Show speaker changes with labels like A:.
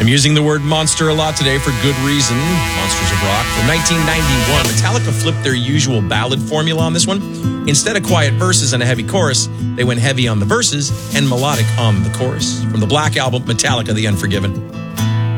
A: I'm using the word monster a lot today for good reason. Monsters of Rock. From 1991, Metallica flipped their usual ballad formula on this one. Instead of quiet verses and a heavy chorus, they went heavy on the verses and melodic on the chorus. From the Black Album, Metallica, The Unforgiven.